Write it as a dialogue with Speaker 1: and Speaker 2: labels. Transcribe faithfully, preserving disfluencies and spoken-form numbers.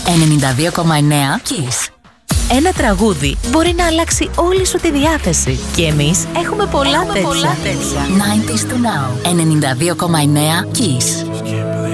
Speaker 1: ενενήντα δύο κόμμα εννέα Kiss.
Speaker 2: Ένα τραγούδι μπορεί να αλλάξει όλη σου τη διάθεση. Και εμείς έχουμε πολλά
Speaker 1: Έχουμε
Speaker 2: τέτοια.
Speaker 1: πολλά τέτοια. ενενήντα του Now. ενενήντα δύο κόμμα εννέα Kiss.